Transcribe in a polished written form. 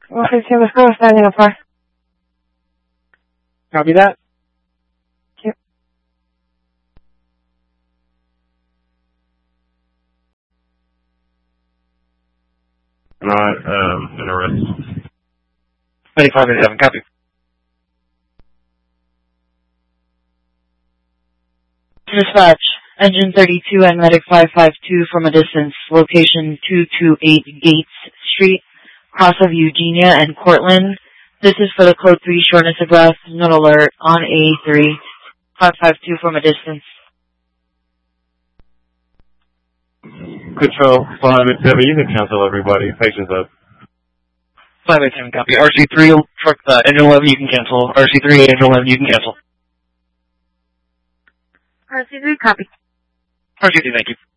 115 was close, standing up far. Copy that. Yep. Alright, an arrest. 9587, copy. Dispatch, Engine 32 and Medic 552 from a distance, location 228 Gates Street, cross of Eugenia and Cortland. This is for the Code 3 shortness of breath, note alert, on A3, 552 from a distance. Control 587, you can cancel everybody. Patience up. 587, copy. RC3, truck, engine 11, you can cancel. RC3, engine 11, you can cancel. RC3, copy. RC3, thank you.